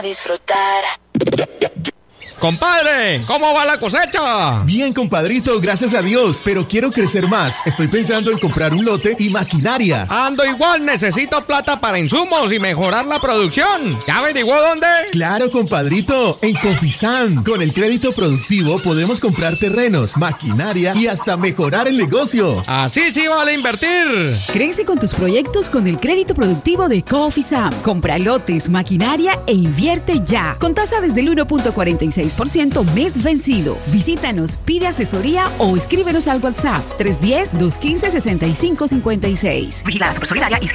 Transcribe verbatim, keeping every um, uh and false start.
disfrutar. Compadre, ¿cómo va la cosecha? Bien, compadrito, gracias a Dios, pero quiero crecer más. Estoy pensando en comprar un lote y maquinaria. Ando igual, necesito plata para insumos y mejorar la producción. ¿Ya averiguó dónde? Claro, compadrito, en Cofisan. Con el crédito productivo podemos comprar terrenos, maquinaria y hasta mejorar el negocio. Así sí vale invertir. Crece con tus proyectos con el crédito productivo de Cofisam. Compra lotes, maquinaria e invierte ya. Con tasa desde el uno punto cuarenta y seis por ciento mes vencido. Visítanos, pide asesoría o escríbenos al WhatsApp tres uno cero, dos uno cinco, seis cinco cinco seis. Vigilada Supersolidaria y